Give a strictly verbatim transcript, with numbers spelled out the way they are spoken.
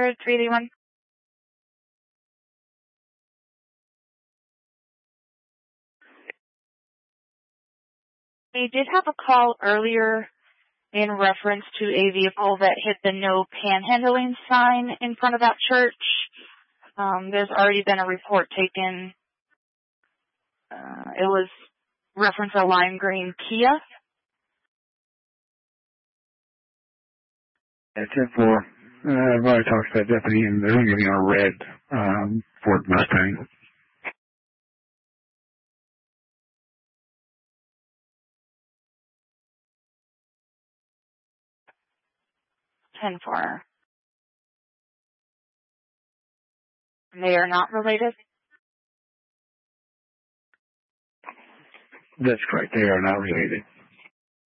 hundred, three eighty-one. We did have a call earlier in reference to a vehicle that hit the no panhandling sign in front of that church. Um, there's already been a report taken. Uh, it was reference a lime green Kia. At ten four, uh, I've already talked to that deputy, and they're going to be on a red um, Ford Mustang. ten four. They are not related? That's correct. They are not related.